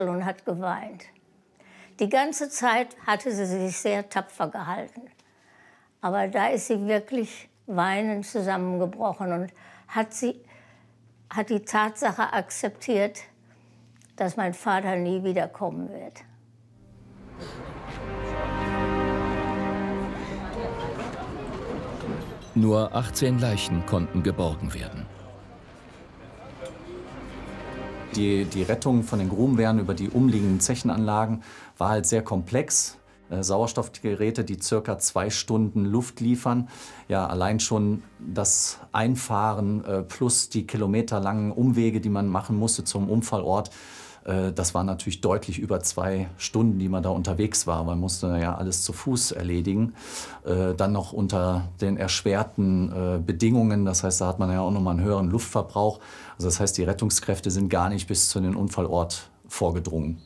und hat geweint. Die ganze Zeit hatte sie sich sehr tapfer gehalten. Aber da ist sie wirklich weinend zusammengebrochen und hat die Tatsache akzeptiert, dass mein Vater nie wiederkommen wird. Nur 18 Leichen konnten geborgen werden. Die Rettung von den Grubenwehren über die umliegenden Zechenanlagen war halt sehr komplex. Sauerstoffgeräte, die ca. 2 Stunden Luft liefern. Ja, allein schon das Einfahren plus die kilometerlangen Umwege, die man machen musste zum Unfallort, das war natürlich deutlich über 2 Stunden, die man da unterwegs war. Man musste ja alles zu Fuß erledigen. Dann noch unter den erschwerten Bedingungen. Das heißt, da hat man ja auch noch mal einen höheren Luftverbrauch. Also das heißt, die Rettungskräfte sind gar nicht bis zu den Unfallort vorgedrungen.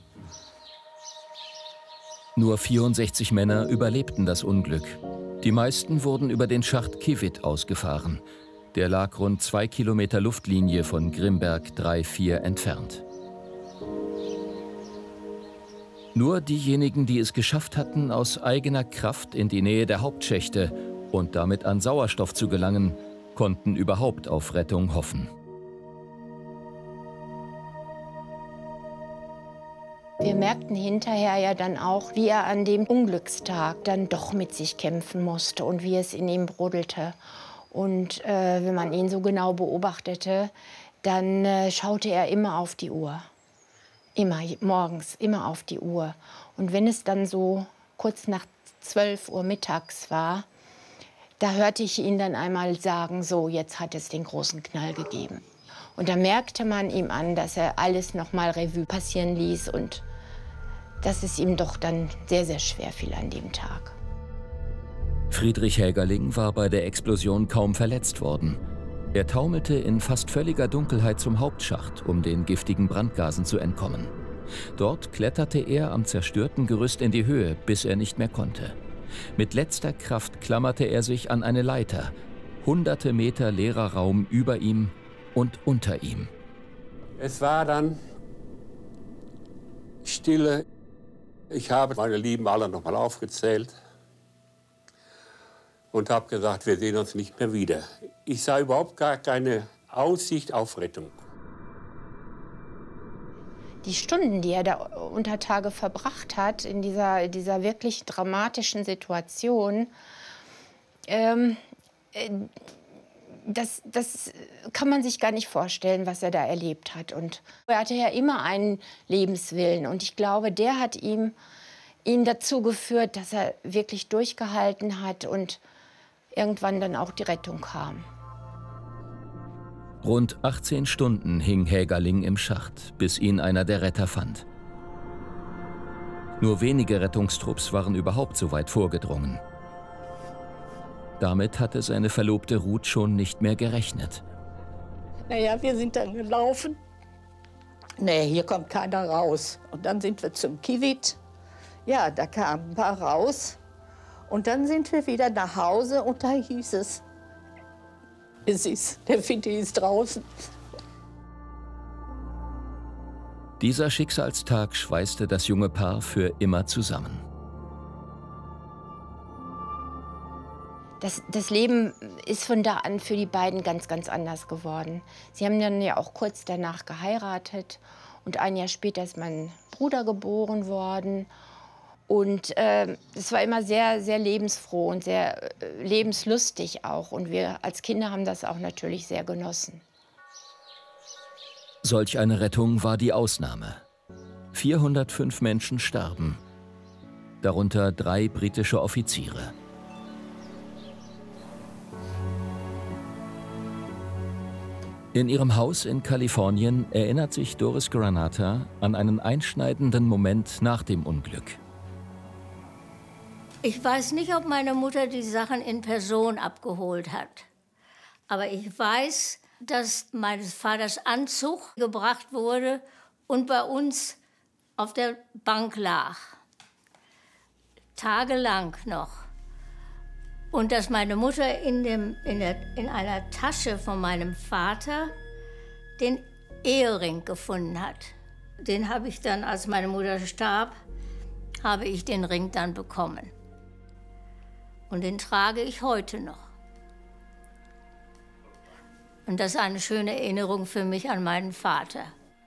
Nur 64 Männer überlebten das Unglück. Die meisten wurden über den Schacht Kivit ausgefahren. Der lag rund 2 Kilometer Luftlinie von Grimberg 3/4 entfernt. Nur diejenigen, die es geschafft hatten, aus eigener Kraft in die Nähe der Hauptschächte und damit an Sauerstoff zu gelangen, konnten überhaupt auf Rettung hoffen. Wir merkten hinterher ja dann auch, wie er an dem Unglückstag dann doch mit sich kämpfen musste und wie es in ihm brodelte. Und wenn man ihn so genau beobachtete, dann schaute er immer auf die Uhr. Immer, morgens, immer auf die Uhr. Und wenn es dann so kurz nach 12 Uhr mittags war, da hörte ich ihn dann einmal sagen, so, jetzt hat es den großen Knall gegeben. Und da merkte man ihm an, dass er alles noch mal Revue passieren ließ und dass es ihm doch dann sehr, sehr schwer fiel an dem Tag. Friedrich Hägerling war bei der Explosion kaum verletzt worden. Er taumelte in fast völliger Dunkelheit zum Hauptschacht, um den giftigen Brandgasen zu entkommen. Dort kletterte er am zerstörten Gerüst in die Höhe, bis er nicht mehr konnte. Mit letzter Kraft klammerte er sich an eine Leiter. Hunderte Meter leerer Raum über ihm und unter ihm. Es war dann Stille. Ich habe meine Lieben alle noch mal aufgezählt und habe gesagt, wir sehen uns nicht mehr wieder. Ich sah überhaupt gar keine Aussicht auf Rettung. Die Stunden, die er da unter Tage verbracht hat, in dieser wirklich dramatischen Situation, das kann man sich gar nicht vorstellen, was er da erlebt hat. Und er hatte ja immer einen Lebenswillen. Und ich glaube, der hat ihn dazu geführt, dass er wirklich durchgehalten hat und irgendwann dann auch die Rettung kam. Rund 18 Stunden hing Hägerling im Schacht, bis ihn einer der Retter fand. Nur wenige Rettungstrupps waren überhaupt so weit vorgedrungen. Damit hatte seine Verlobte Ruth schon nicht mehr gerechnet. Naja, wir sind dann gelaufen. Nee, hier kommt keiner raus. Und dann sind wir zum Kivit. Ja, da kamen ein paar raus. Und dann sind wir wieder nach Hause und da hieß es, der Fitti ist draußen. Dieser Schicksalstag schweißte das junge Paar für immer zusammen. Das Leben ist von da an für die beiden ganz, ganz anders geworden. Sie haben dann ja auch kurz danach geheiratet und ein Jahr später ist mein Bruder geboren worden. Und es war immer sehr, sehr lebensfroh und sehr lebenslustig auch. Und wir als Kinder haben das auch natürlich sehr genossen. Solch eine Rettung war die Ausnahme. 405 Menschen starben, darunter 3 britische Offiziere. In ihrem Haus in Kalifornien erinnert sich Doris Granata an einen einschneidenden Moment nach dem Unglück. Ich weiß nicht, ob meine Mutter die Sachen in Person abgeholt hat. Aber ich weiß, dass meines Vaters Anzug gebracht wurde und bei uns auf der Bank lag. Tagelang noch. Und dass meine Mutter in einer Tasche von meinem Vater den Ehering gefunden hat. den habe ich dann, als meine Mutter starb, habe ich den Ring dann bekommen. Und den trage ich heute noch. Und das ist eine schöne Erinnerung für mich an meinen Vater.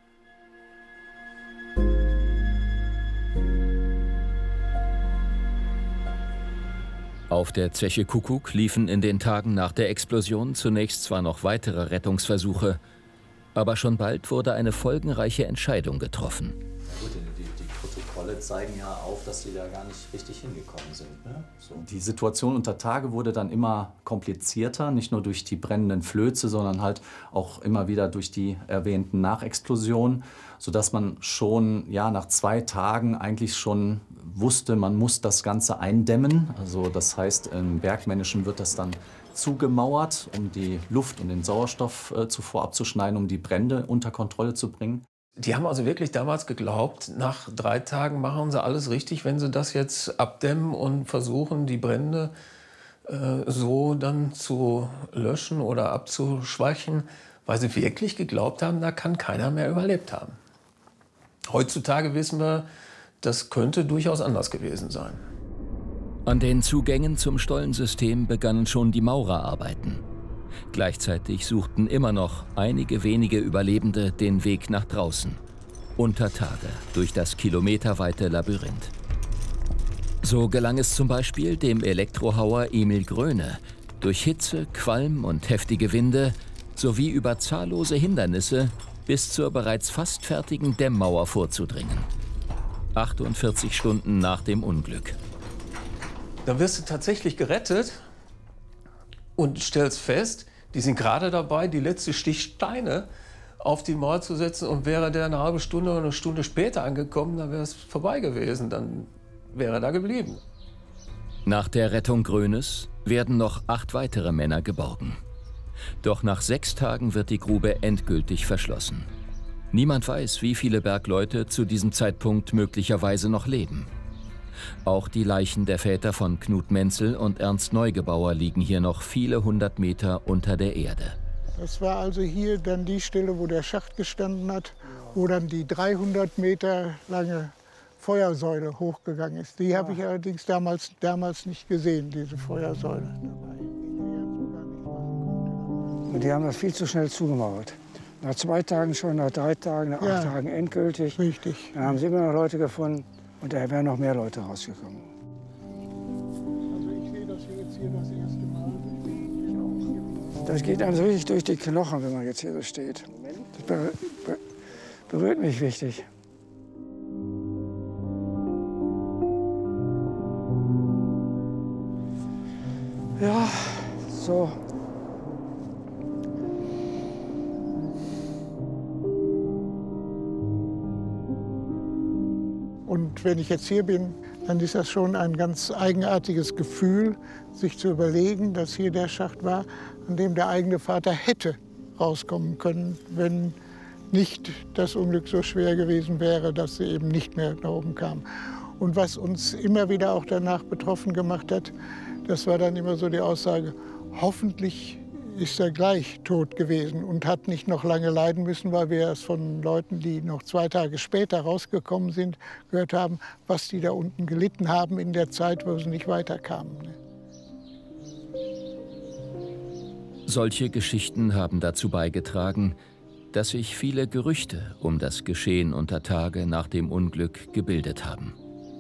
Auf der Zeche Kuckuck liefen in den Tagen nach der Explosion zunächst zwar noch weitere Rettungsversuche, aber schon bald wurde eine folgenreiche Entscheidung getroffen. Gut, die Protokolle zeigen ja auf, dass die da gar nicht richtig hingekommen sind. Ne? So. Die Situation unter Tage wurde dann immer komplizierter, nicht nur durch die brennenden Flöze, sondern halt auch immer wieder durch die erwähnten Nachexplosionen, sodass man schon nach 2 Tagen eigentlich schon wusste, man muss das Ganze eindämmen. Also das heißt, im Bergmännischen wird das dann zugemauert, um die Luft und den Sauerstoff zuvor abzuschneiden, um die Brände unter Kontrolle zu bringen. Die haben also wirklich damals geglaubt, nach 3 Tagen machen sie alles richtig, wenn sie das jetzt abdämmen und versuchen, die Brände so dann zu löschen oder abzuschwächen, weil sie wirklich geglaubt haben, da kann keiner mehr überlebt haben. Heutzutage wissen wir, das könnte durchaus anders gewesen sein. An den Zugängen zum Stollensystem begannen schon die Maurerarbeiten. Gleichzeitig suchten immer noch einige wenige Überlebende den Weg nach draußen. Unter Tage durch das kilometerweite Labyrinth. So gelang es zum Beispiel dem Elektrohauer Emil Gröne, durch Hitze, Qualm und heftige Winde sowie über zahllose Hindernisse bis zur bereits fast fertigen Dämmmauer vorzudringen. 48 Stunden nach dem Unglück. Dann wirst du tatsächlich gerettet und stellst fest, die sind gerade dabei, die letzte Stichsteine auf die Mauer zu setzen. Und wäre der eine halbe Stunde oder eine Stunde später angekommen, dann wäre es vorbei gewesen. Dann wäre er da geblieben. Nach der Rettung Grönes werden noch 8 weitere Männer geborgen. Doch nach 6 Tagen wird die Grube endgültig verschlossen. Niemand weiß, wie viele Bergleute zu diesem Zeitpunkt möglicherweise noch leben. Auch die Leichen der Väter von Knut Menzel und Ernst Neugebauer liegen hier noch viele 100 Meter unter der Erde. Das war also hier dann die Stelle, wo der Schacht gestanden hat, wo dann die 300 Meter lange Feuersäule hochgegangen ist. Die habe ich allerdings damals nicht gesehen, diese Feuersäule. Die haben das viel zu schnell zugemauert. Nach 2 Tagen schon, nach 3 Tagen, nach 8 Tagen endgültig. Richtig. Dann haben sie immer noch Leute gefunden und da wären noch mehr Leute rausgekommen. Also ich sehe das jetzt hier das erste Mal. Das geht einem so richtig durch die Knochen, wenn man jetzt hier so steht. Das berührt mich richtig. Ja, so. Und wenn ich jetzt hier bin, dann ist das schon ein ganz eigenartiges Gefühl, sich zu überlegen, dass hier der Schacht war, an dem der eigene Vater hätte rauskommen können, wenn nicht das Unglück so schwer gewesen wäre, dass sie eben nicht mehr nach oben kam. Und was uns immer wieder auch danach betroffen gemacht hat, das war dann immer so die Aussage, hoffentlich ist er gleich tot gewesen und hat nicht noch lange leiden müssen, weil wir es von Leuten, die noch 2 Tage später rausgekommen sind, gehört haben, was die da unten gelitten haben in der Zeit, wo sie nicht weiterkamen. Solche Geschichten haben dazu beigetragen, dass sich viele Gerüchte um das Geschehen unter Tage nach dem Unglück gebildet haben.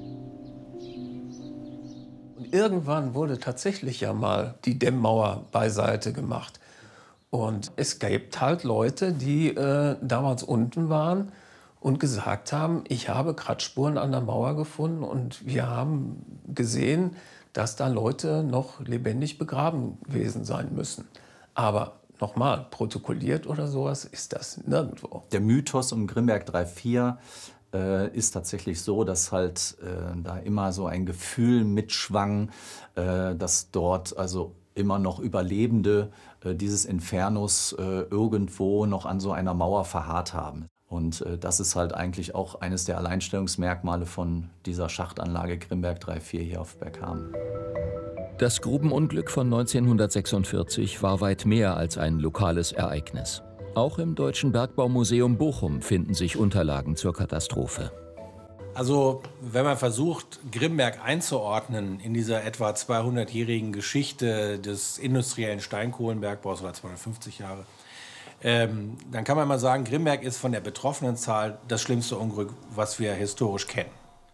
Irgendwann wurde tatsächlich ja mal die Dämmmauer beiseite gemacht. Und es gibt halt Leute, die damals unten waren und gesagt haben, ich habe Kratzspuren an der Mauer gefunden und wir haben gesehen, dass da Leute noch lebendig begraben gewesen sein müssen. Aber nochmal, protokolliert oder sowas ist das nirgendwo. Der Mythos um Grimberg 3/4 ist tatsächlich so, dass halt da immer so ein Gefühl mitschwang, dass dort also immer noch Überlebende dieses Infernos irgendwo noch an so einer Mauer verharrt haben. Und das ist halt eigentlich auch eines der Alleinstellungsmerkmale von dieser Schachtanlage Grimberg 3/4 hier auf Berghamen. Das Grubenunglück von 1946 war weit mehr als ein lokales Ereignis. Auch im Deutschen Bergbaumuseum Bochum finden sich Unterlagen zur Katastrophe. Also wenn man versucht, Grimberg einzuordnen in dieser etwa 200-jährigen Geschichte des industriellen Steinkohlenbergbaus, oder 250 Jahre, dann kann man mal sagen, Grimberg ist von der betroffenen Zahl das schlimmste Unglück, was wir historisch kennen.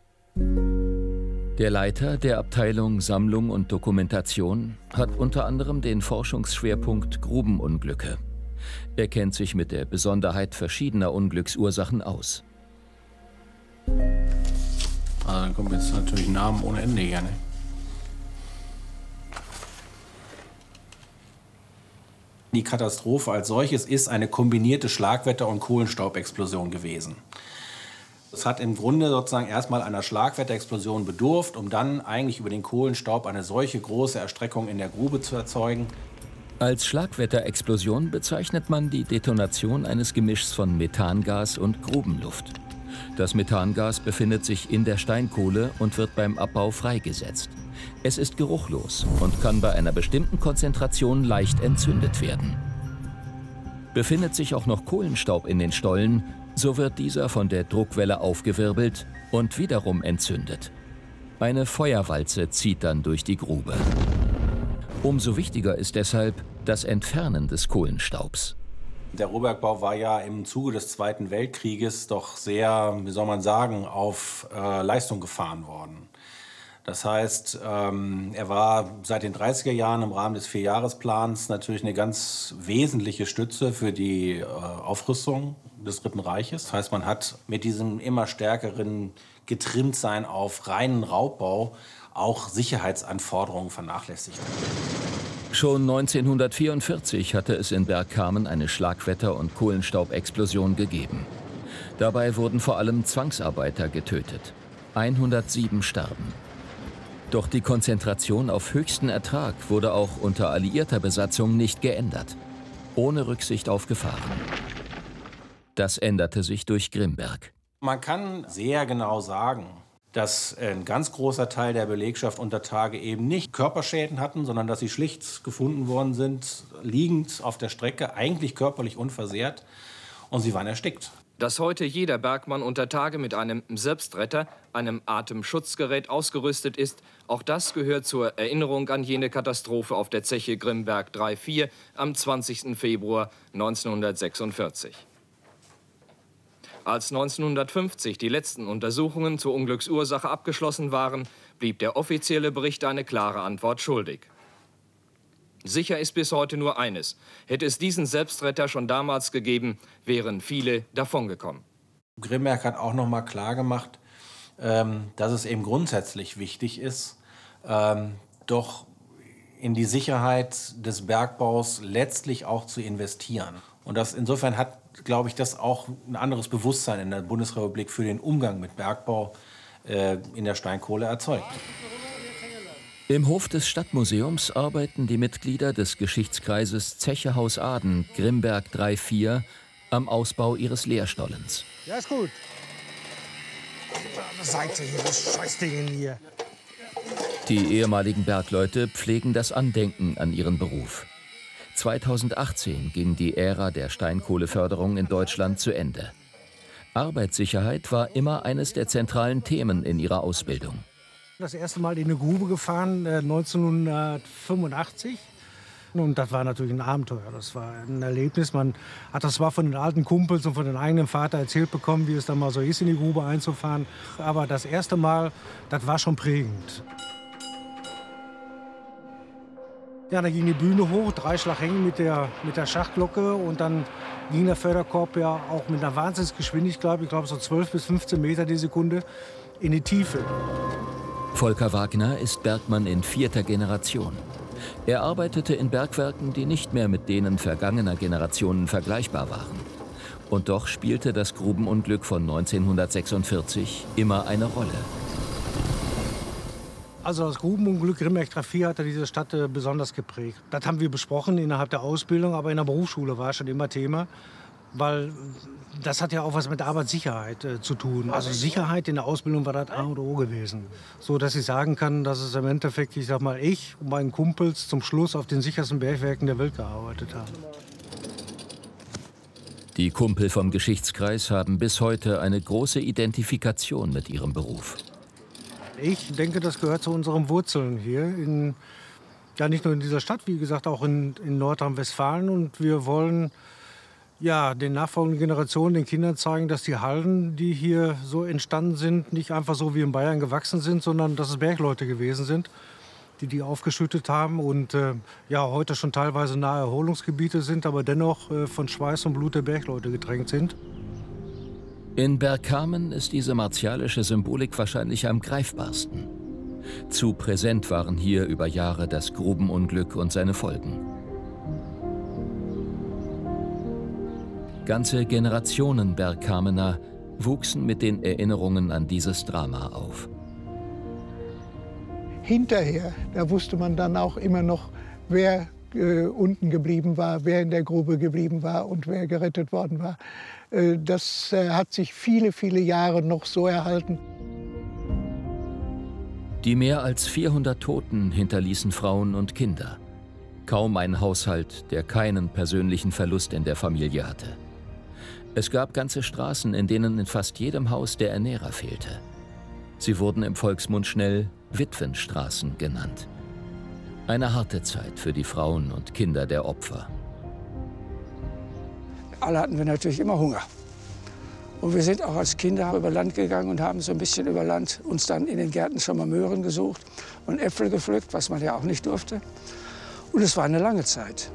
Der Leiter der Abteilung Sammlung und Dokumentation hat unter anderem den Forschungsschwerpunkt Grubenunglücke. Er kennt sich mit der Besonderheit verschiedener Unglücksursachen aus. Also dann kommen jetzt natürlich Namen ohne Ende hier, ne? Die Katastrophe als solches ist eine kombinierte Schlagwetter- und Kohlenstaubexplosion gewesen. Es hat im Grunde sozusagen erstmal einer Schlagwetterexplosion bedurft, um dann eigentlich über den Kohlenstaub eine solche große Erstreckung in der Grube zu erzeugen. Als Schlagwetterexplosion bezeichnet man die Detonation eines Gemischs von Methangas und Grubenluft. Das Methangas befindet sich in der Steinkohle und wird beim Abbau freigesetzt. Es ist geruchlos und kann bei einer bestimmten Konzentration leicht entzündet werden. Befindet sich auch noch Kohlenstaub in den Stollen, so wird dieser von der Druckwelle aufgewirbelt und wiederum entzündet. Eine Feuerwalze zieht dann durch die Grube. Umso wichtiger ist deshalb das Entfernen des Kohlenstaubs. Der Ruhrbergbau war ja im Zuge des Zweiten Weltkrieges doch sehr, wie soll man sagen, auf Leistung gefahren worden. Das heißt, er war seit den 30er Jahren im Rahmen des Vierjahresplans natürlich eine ganz wesentliche Stütze für die Aufrüstung des Dritten Reiches. Das heißt, man hat mit diesem immer stärkeren Getrimmtsein auf reinen Raubbau auch Sicherheitsanforderungen vernachlässigt. Schon 1944 hatte es in Bergkamen eine Schlagwetter- und Kohlenstaubexplosion gegeben. Dabei wurden vor allem Zwangsarbeiter getötet. 107 starben. Doch die Konzentration auf höchsten Ertrag wurde auch unter alliierter Besatzung nicht geändert, ohne Rücksicht auf Gefahren. Das änderte sich durch Grimberg. Man kann sehr genau sagen, dass ein ganz großer Teil der Belegschaft unter Tage eben nicht Körperschäden hatten, sondern dass sie schlicht gefunden worden sind, liegend auf der Strecke, eigentlich körperlich unversehrt, und sie waren erstickt. Dass heute jeder Bergmann unter Tage mit einem Selbstretter, einem Atemschutzgerät ausgerüstet ist, auch das gehört zur Erinnerung an jene Katastrophe auf der Zeche Grimberg 3/4 am 20. Februar 1946. Als 1950 die letzten Untersuchungen zur Unglücksursache abgeschlossen waren, blieb der offizielle Bericht eine klare Antwort schuldig. Sicher ist bis heute nur eines: Hätte es diesen Selbstretter schon damals gegeben, wären viele davongekommen. Grimberg hat auch noch mal klargemacht, dass es eben grundsätzlich wichtig ist, doch in die Sicherheit des Bergbaus letztlich auch zu investieren. Und das insofern hat, glaube ich, das auch ein anderes Bewusstsein in der Bundesrepublik für den Umgang mit Bergbau in der Steinkohle erzeugt. Im Hof des Stadtmuseums arbeiten die Mitglieder des Geschichtskreises Zeche Haus Aden Grimberg 3/4 am Ausbau ihres Leerstollens. Ja, ist gut. Seite hier, das Scheißding hier. Die ehemaligen Bergleute pflegen das Andenken an ihren Beruf. 2018 ging die Ära der Steinkohleförderung in Deutschland zu Ende. Arbeitssicherheit war immer eines der zentralen Themen in ihrer Ausbildung. Das erste Mal in eine Grube gefahren, 1985. Und das war natürlich ein Abenteuer, das war ein Erlebnis. Man hat das zwar von den alten Kumpels und von dem eigenen Vater erzählt bekommen, wie es dann mal so ist, in die Grube einzufahren. Aber das erste Mal, das war schon prägend. Ja, da ging die Bühne hoch, 3 Schlaghängen mit der Schachtglocke, und dann ging der Förderkorb ja auch mit einer Wahnsinnsgeschwindigkeit, ich glaube so 12 bis 15 Meter die Sekunde, in die Tiefe. Volker Wagner ist Bergmann in 4. Generation. Er arbeitete in Bergwerken, die nicht mehr mit denen vergangener Generationen vergleichbar waren. Und doch spielte das Grubenunglück von 1946 immer eine Rolle. Also das Grubenunglück Grimberg 3/4 hat diese Stadt besonders geprägt. Das haben wir besprochen innerhalb der Ausbildung, aber in der Berufsschule war es schon immer Thema, weil das hat ja auch was mit Arbeitssicherheit zu tun. Also Sicherheit in der Ausbildung war das A und O gewesen. So dass ich sagen kann, dass es im Endeffekt, ich sag mal, ich und meinen Kumpels zum Schluss auf den sichersten Bergwerken der Welt gearbeitet haben. Die Kumpel vom Geschichtskreis haben bis heute eine große Identifikation mit ihrem Beruf. Ich denke, das gehört zu unseren Wurzeln hier. Ja, nicht nur in dieser Stadt, wie gesagt, auch in Nordrhein-Westfalen. Und wir wollen ja, den nachfolgenden Generationen, den Kindern zeigen, dass die Halden, die hier so entstanden sind, nicht einfach so wie in Bayern gewachsen sind, sondern dass es Bergleute gewesen sind, die aufgeschüttet haben und ja, heute schon teilweise nahe Erholungsgebiete sind, aber dennoch von Schweiß und Blut der Bergleute getränkt sind. In Bergkamen ist diese martialische Symbolik wahrscheinlich am greifbarsten. Zu präsent waren hier über Jahre das Grubenunglück und seine Folgen. Ganze Generationen Bergkamener wuchsen mit den Erinnerungen an dieses Drama auf. Hinterher, da wusste man dann auch immer noch, wer unten geblieben war, wer in der Grube geblieben war und wer gerettet worden war. Das hat sich viele, viele Jahre noch so erhalten. Die mehr als 400 Toten hinterließen Frauen und Kinder. Kaum ein Haushalt, der keinen persönlichen Verlust in der Familie hatte. Es gab ganze Straßen, in denen in fast jedem Haus der Ernährer fehlte. Sie wurden im Volksmund schnell Witwenstraßen genannt. Eine harte Zeit für die Frauen und Kinder der Opfer. Alle hatten wir natürlich immer Hunger. Und wir sind auch als Kinder über Land gegangen und haben so ein bisschen über Land uns dann in den Gärten schon mal Möhren gesucht und Äpfel gepflückt, was man ja auch nicht durfte. Und es war eine lange Zeit.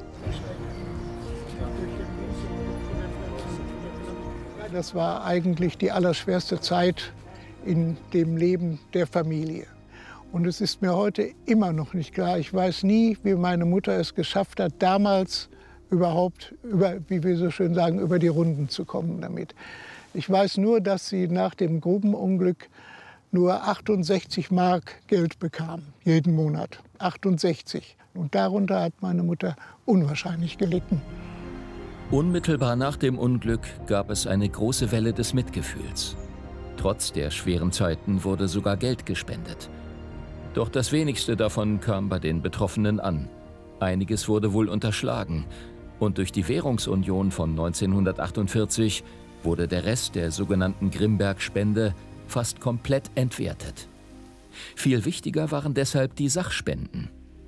Das war eigentlich die allerschwerste Zeit in dem Leben der Familie. Und es ist mir heute immer noch nicht klar. Ich weiß nie, wie meine Mutter es geschafft hat, damals überhaupt, wie wir so schön sagen, über die Runden zu kommen damit. Ich weiß nur, dass sie nach dem Grubenunglück nur 68 Mark Geld bekam, jeden Monat. 68. Und darunter hat meine Mutter unwahrscheinlich gelitten. Unmittelbar nach dem Unglück gab es eine große Welle des Mitgefühls. Trotz der schweren Zeiten wurde sogar Geld gespendet. Doch das wenigste davon kam bei den Betroffenen an. Einiges wurde wohl unterschlagen. Und durch die Währungsunion von 1948 wurde der Rest der sogenannten Grimberg-Spende fast komplett entwertet. Viel wichtiger waren deshalb die Sachspenden.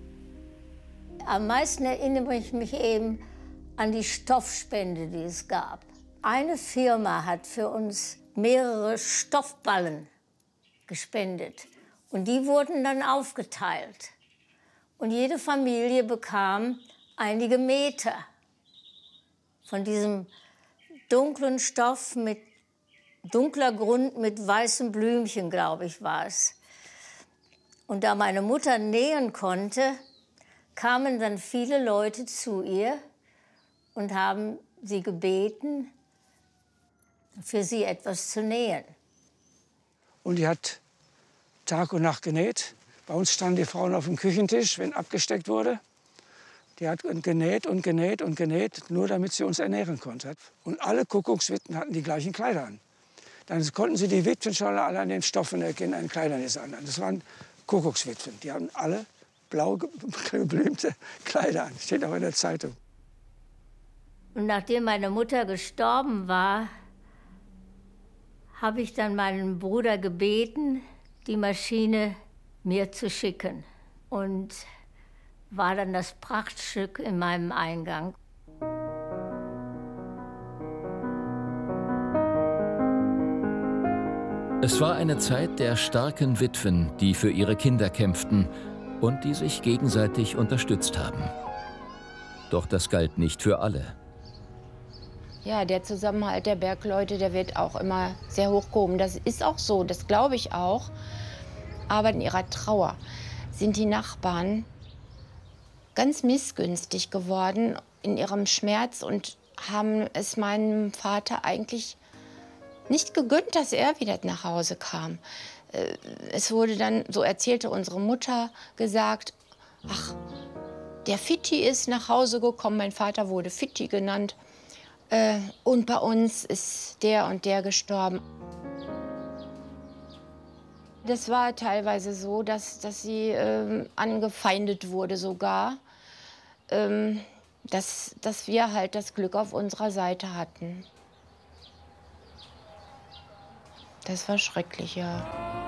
Am meisten erinnere ich mich eben an die Stoffspende, die es gab. Eine Firma hat für uns mehrere Stoffballen gespendet. Und die wurden dann aufgeteilt. Und jede Familie bekam einige Meter von diesem dunklen Stoff mit dunkler Grund mit weißen Blümchen, glaube ich, war es. Und da meine Mutter nähen konnte, kamen dann viele Leute zu ihr und haben sie gebeten, für sie etwas zu nähen. Und die hat Tag und Nacht genäht. Bei uns standen die Frauen auf dem Küchentisch, wenn abgesteckt wurde. Die hat genäht und genäht und genäht, nur damit sie uns ernähren konnte. Und alle Kuckuckswitwen hatten die gleichen Kleider an. Dann konnten sie die Witwen schon alle an den Stoffen erkennen, an den Kleidern des anderen. Das waren Kuckuckswitwen. Die haben alle blau geblümte Kleider an. Steht auch in der Zeitung. Und nachdem meine Mutter gestorben war, habe ich dann meinen Bruder gebeten, die Maschine mir zu schicken. Und war dann das Prachtstück in meinem Eingang. Es war eine Zeit der starken Witwen, die für ihre Kinder kämpften und die sich gegenseitig unterstützt haben. Doch das galt nicht für alle. Ja, der Zusammenhalt der Bergleute, der wird auch immer sehr hochgehoben. Das ist auch so, das glaube ich auch. Aber in ihrer Trauer sind die Nachbarn ganz missgünstig geworden in ihrem Schmerz und haben es meinem Vater eigentlich nicht gegönnt, dass er wieder nach Hause kam. Es wurde dann, so erzählte unsere Mutter, gesagt, ach, der Fitti ist nach Hause gekommen, mein Vater wurde Fitti genannt. Und bei uns ist der und der gestorben. Das war teilweise so, dass sie angefeindet wurde sogar, dass wir halt das Glück auf unserer Seite hatten. Das war schrecklich, ja.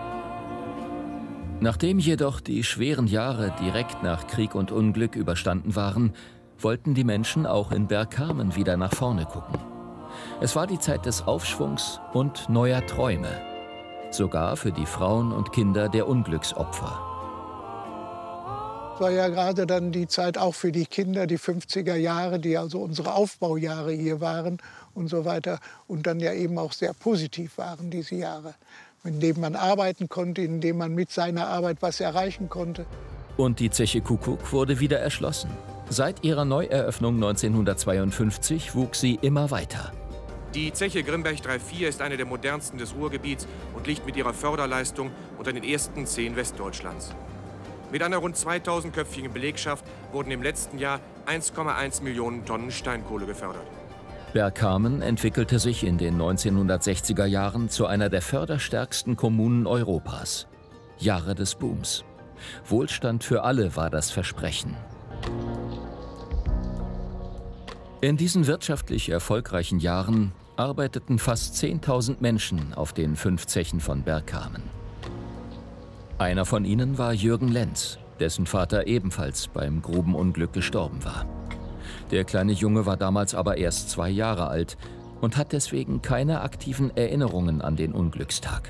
Nachdem jedoch die schweren Jahre direkt nach Krieg und Unglück überstanden waren, wollten die Menschen auch in Bergkamen wieder nach vorne gucken. Es war die Zeit des Aufschwungs und neuer Träume. Sogar für die Frauen und Kinder der Unglücksopfer. Es war ja gerade dann die Zeit auch für die Kinder, die 50er Jahre, die also unsere Aufbaujahre hier waren und so weiter. Und dann ja eben auch sehr positiv waren, diese Jahre. In denen man arbeiten konnte, in denen man mit seiner Arbeit was erreichen konnte. Und die Zeche Kuckuck wurde wieder erschlossen. Seit ihrer Neueröffnung 1952 wuchs sie immer weiter. Die Zeche Grimberg 3/4 ist eine der modernsten des Ruhrgebiets und liegt mit ihrer Förderleistung unter den ersten 10 Westdeutschlands. Mit einer rund 2000-köpfigen Belegschaft wurden im letzten Jahr 1,1 Millionen Tonnen Steinkohle gefördert. Bergkamen entwickelte sich in den 1960er Jahren zu einer der förderstärksten Kommunen Europas. Jahre des Booms. Wohlstand für alle war das Versprechen. In diesen wirtschaftlich erfolgreichen Jahren arbeiteten fast 10.000 Menschen auf den 5 Zechen von Bergkamen. Einer von ihnen war Jürgen Lenz, dessen Vater ebenfalls beim Grubenunglück gestorben war. Der kleine Junge war damals aber erst 2 Jahre alt und hat deswegen keine aktiven Erinnerungen an den Unglückstag.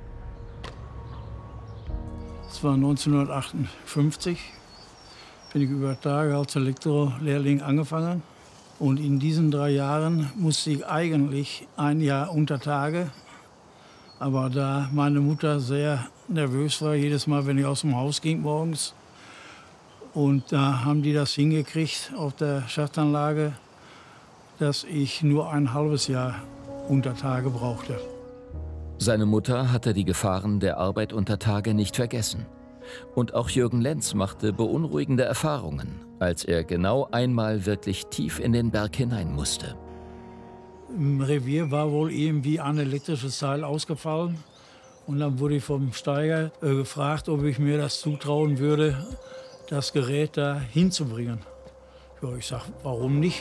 Es war 1958, bin ich über Tage als Elektrolehrling angefangen. Und in diesen 3 Jahren musste ich eigentlich 1 Jahr unter Tage. Aber da meine Mutter sehr nervös war, jedes Mal, wenn ich aus dem Haus ging morgens, und da haben die das hingekriegt auf der Schachtanlage, dass ich nur ein halbes Jahr unter Tage brauchte. Seine Mutter hatte die Gefahren der Arbeit unter Tage nicht vergessen. Und auch Jürgen Lenz machte beunruhigende Erfahrungen, als er genau einmal wirklich tief in den Berg hinein musste. Im Revier war wohl irgendwie ein elektrisches Seil ausgefallen. Und dann wurde ich vom Steiger gefragt, ob ich mir das zutrauen würde, das Gerät da hinzubringen. Ja, ich sag, warum nicht?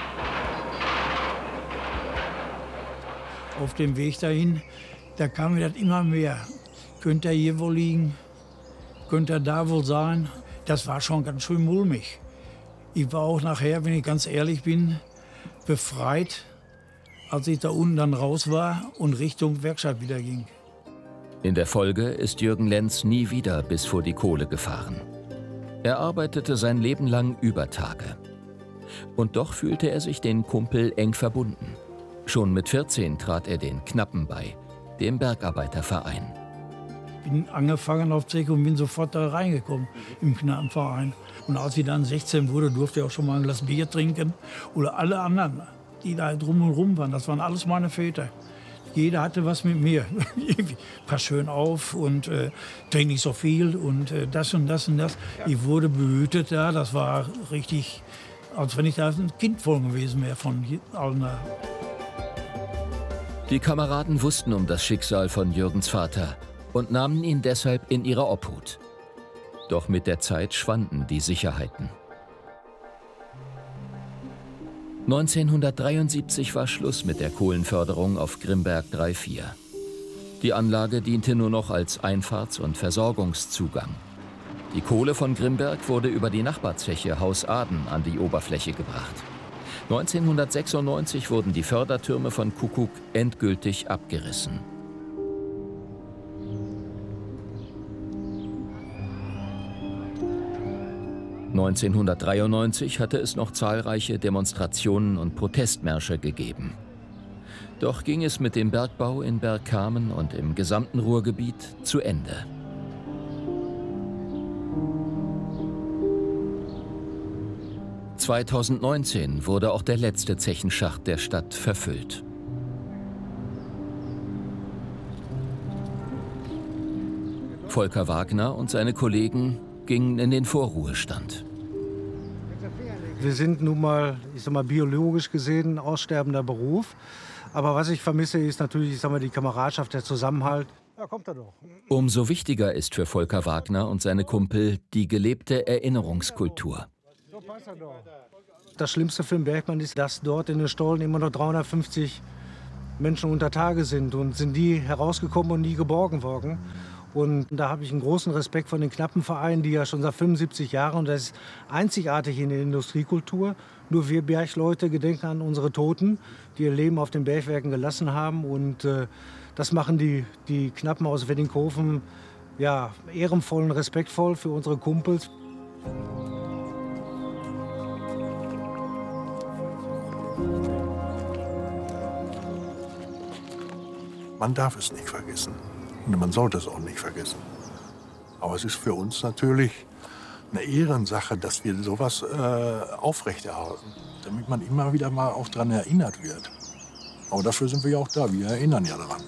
Auf dem Weg dahin, da kam mir das immer mehr. Könnte er hier wohl liegen? Könnte er da wohl sein? Das war schon ganz schön mulmig. Ich war auch nachher, wenn ich ganz ehrlich bin, befreit, als ich da unten dann raus war und Richtung Werkstatt wieder ging. In der Folge ist Jürgen Lenz nie wieder bis vor die Kohle gefahren. Er arbeitete sein Leben lang über Tage. Und doch fühlte er sich den Kumpel eng verbunden. Schon mit 14 trat er den Knappen bei, dem Bergarbeiterverein. Ich bin angefangen auf Zeche und bin sofort da reingekommen im Knappenverein. Und als ich dann 16 wurde, durfte ich auch schon mal ein Glas Bier trinken. Oder alle anderen, die da drum und rum waren, das waren alles meine Väter. Jeder hatte was mit mir. Pass schön auf und trink nicht so viel und das und das und das. Ich wurde behütet da, das war richtig, als wenn ich da ein Kind voll gewesen wäre von allen. Die Kameraden wussten um das Schicksal von Jürgens Vater und nahmen ihn deshalb in ihre Obhut. Doch mit der Zeit schwanden die Sicherheiten. 1973 war Schluss mit der Kohlenförderung auf Grimberg 3/4. Die Anlage diente nur noch als Einfahrts- und Versorgungszugang. Die Kohle von Grimberg wurde über die Nachbarzeche Haus Aden an die Oberfläche gebracht. 1996 wurden die Fördertürme von Kuckuck endgültig abgerissen. (1993) hatte es noch zahlreiche Demonstrationen und Protestmärsche gegeben. Doch ging es mit dem Bergbau in Bergkamen und im gesamten Ruhrgebiet zu Ende. (2019) wurde auch der letzte Zechenschacht der Stadt verfüllt. Volker Wagner und seine Kollegen gingen in den Vorruhestand. Wir sind nun mal, ich sag mal, biologisch gesehen ein aussterbender Beruf. Aber was ich vermisse, ist natürlich, ich sag mal, die Kameradschaft, der Zusammenhalt. Ja, kommt er doch. Umso wichtiger ist für Volker Wagner und seine Kumpel die gelebte Erinnerungskultur. Das Schlimmste für den Bergmann ist, dass dort in den Stollen immer noch 350 Menschen unter Tage sind. Und sind die herausgekommen und nie geborgen worden. Und da habe ich einen großen Respekt vor den Knappenvereinen, die ja schon seit 75 Jahren, und das ist einzigartig in der Industriekultur. Nur wir Bergleute gedenken an unsere Toten, die ihr Leben auf den Bergwerken gelassen haben. Und das machen die Knappen aus Weddinghofen ja, ehrenvoll und respektvoll für unsere Kumpels. Man darf es nicht vergessen. Und man sollte es auch nicht vergessen. Aber es ist für uns natürlich eine Ehrensache, dass wir sowas aufrechterhalten, damit man immer wieder mal auch daran erinnert wird. Aber dafür sind wir ja auch da, wir erinnern ja daran.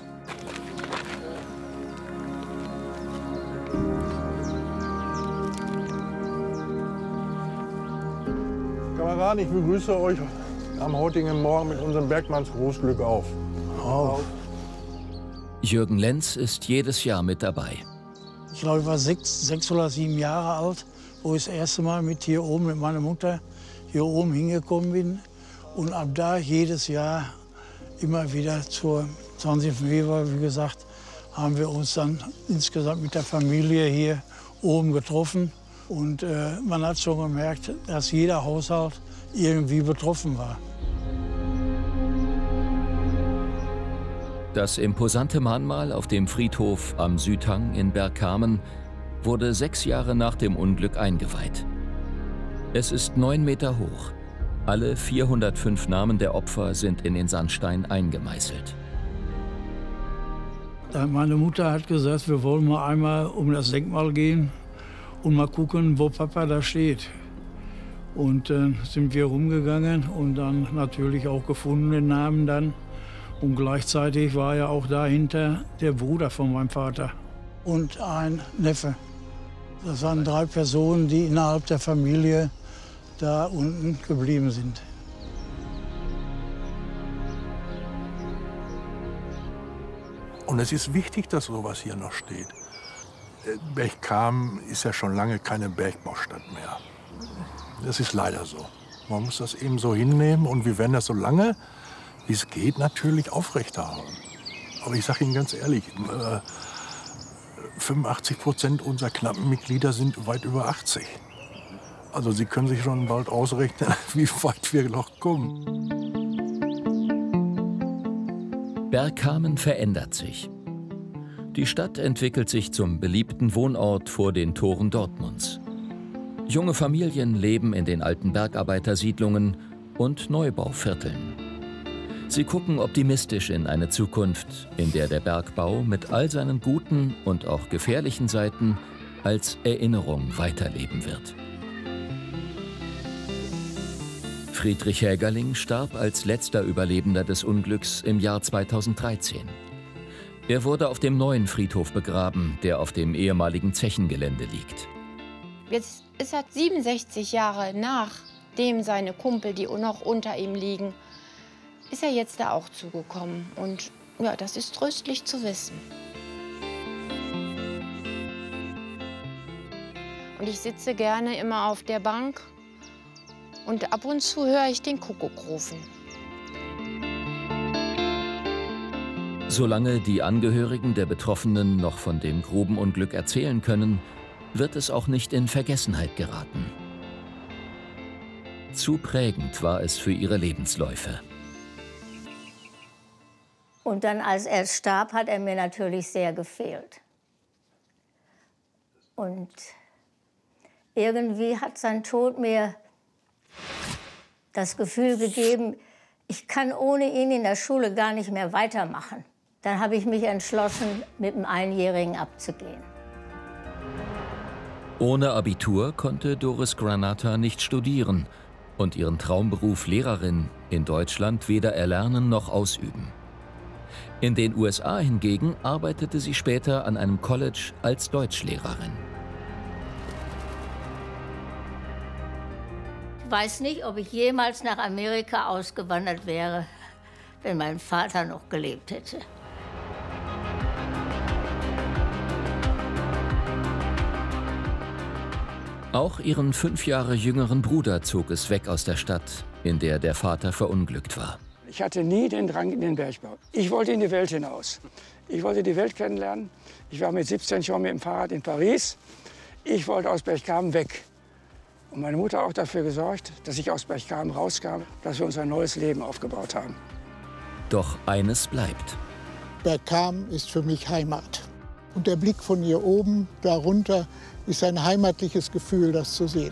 Kameraden, ich begrüße euch am heutigen Morgen mit unserem Bergmannsgruß. Glück auf. Auf. Jürgen Lenz ist jedes Jahr mit dabei. Ich glaube, ich war 6 oder 7 Jahre alt, wo ich das erste Mal mit meiner Mutter hier oben hingekommen bin. Und ab da jedes Jahr immer wieder zur 20. Februar, wie gesagt, haben wir uns dann insgesamt mit der Familie hier oben getroffen. Und man hat schon gemerkt, dass jeder Haushalt irgendwie betroffen war. Das imposante Mahnmal auf dem Friedhof am Südhang in Bergkamen wurde 6 Jahre nach dem Unglück eingeweiht. Es ist 9 Meter hoch. Alle 405 Namen der Opfer sind in den Sandstein eingemeißelt. Meine Mutter hat gesagt, wir wollen mal einmal um das Denkmal gehen und mal gucken, wo Papa da steht. Und dann sind wir rumgegangen und dann natürlich auch gefunden den Namen dann. Und gleichzeitig war ja auch dahinter der Bruder von meinem Vater. Und ein Neffe. Das waren 3 Personen, die innerhalb der Familie da unten geblieben sind. Und es ist wichtig, dass sowas hier noch steht. Bergkamen ist ja schon lange keine Bergbaustadt mehr. Das ist leider so. Man muss das eben so hinnehmen und wir werden das so lange, wie es geht, natürlich aufrechterhalten. Aber ich sage Ihnen ganz ehrlich, 85% unserer Knappenmitglieder sind weit über 80. Also Sie können sich schon bald ausrechnen, wie weit wir noch kommen. Bergkamen verändert sich. Die Stadt entwickelt sich zum beliebten Wohnort vor den Toren Dortmunds. Junge Familien leben in den alten Bergarbeitersiedlungen und Neubauvierteln. Sie gucken optimistisch in eine Zukunft, in der der Bergbau mit all seinen guten und auch gefährlichen Seiten als Erinnerung weiterleben wird. Friedrich Hägerling starb als letzter Überlebender des Unglücks im Jahr 2013. Er wurde auf dem neuen Friedhof begraben, der auf dem ehemaligen Zechengelände liegt. Jetzt ist er 67 Jahre nachdem seine Kumpel, die noch unter ihm liegen, ist er jetzt da auch zugekommen. Und ja, das ist tröstlich zu wissen. Und ich sitze gerne immer auf der Bank und ab und zu höre ich den Kuckuck rufen. Solange die Angehörigen der Betroffenen noch von dem Grubenunglück erzählen können, wird es auch nicht in Vergessenheit geraten. Zu prägend war es für ihre Lebensläufe. Und dann, als er starb, hat er mir natürlich sehr gefehlt. Und irgendwie hat sein Tod mir das Gefühl gegeben, ich kann ohne ihn in der Schule gar nicht mehr weitermachen. Dann habe ich mich entschlossen, mit dem Einjährigen abzugehen. Ohne Abitur konnte Doris Granata nicht studieren und ihren Traumberuf Lehrerin in Deutschland weder erlernen noch ausüben. In den USA hingegen arbeitete sie später an einem College als Deutschlehrerin. Ich weiß nicht, ob ich jemals nach Amerika ausgewandert wäre, wenn mein Vater noch gelebt hätte. Auch ihren 5 Jahre jüngeren Bruder zog es weg aus der Stadt, in der der Vater verunglückt war. Ich hatte nie den Drang in den Bergbau. Ich wollte in die Welt hinaus. Ich wollte die Welt kennenlernen. Ich war mit 17 schon mit dem Fahrrad in Paris. Ich wollte aus Berchtesgaden weg. Und meine Mutter hat auch dafür gesorgt, dass ich aus Berchtesgaden rauskam, dass wir uns ein neues Leben aufgebaut haben. Doch eines bleibt. Bergkamen ist für mich Heimat. Und der Blick von hier oben darunter ist ein heimatliches Gefühl, das zu sehen.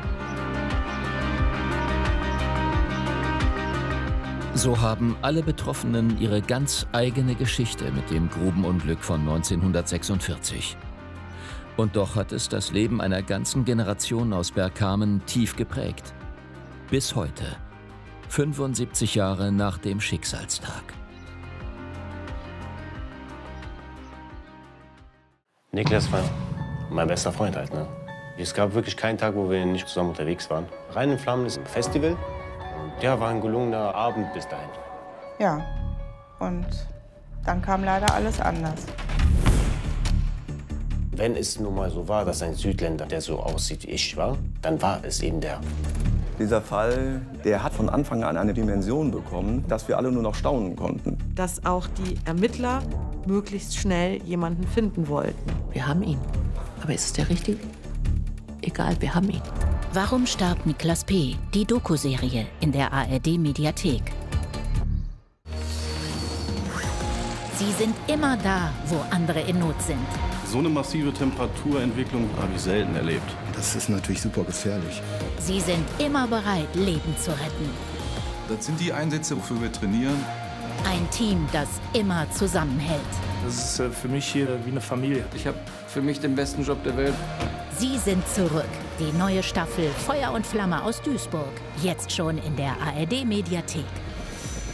So haben alle Betroffenen ihre ganz eigene Geschichte mit dem Grubenunglück von 1946. Und doch hat es das Leben einer ganzen Generation aus Bergkamen tief geprägt. Bis heute, 75 Jahre nach dem Schicksalstag. Niklas war mein bester Freund halt, ne? Es gab wirklich keinen Tag, wo wir nicht zusammen unterwegs waren. Rhein in Flammen ist ein Festival. Und ja, war ein gelungener Abend bis dahin. Ja, und dann kam leider alles anders. Wenn es nun mal so war, dass ein Südländer, der so aussieht wie ich war, dann war es eben der. Dieser Fall, der hat von Anfang an eine Dimension bekommen, dass wir alle nur noch staunen konnten. Dass auch die Ermittler möglichst schnell jemanden finden wollten. Wir haben ihn. Aber ist es der Richtige? Egal, wir haben ihn. Warum starb Niklas P.? Die Doku-Serie in der ARD-Mediathek. Sie sind immer da, wo andere in Not sind. So eine massive Temperaturentwicklung habe ich selten erlebt. Das ist natürlich super gefährlich. Sie sind immer bereit, Leben zu retten. Das sind die Einsätze, wofür wir trainieren. Ein Team, das immer zusammenhält. Das ist für mich hier wie eine Familie. Ich habe für mich den besten Job der Welt. Sie sind zurück. Die neue Staffel Feuer und Flamme aus Duisburg. Jetzt schon in der ARD-Mediathek.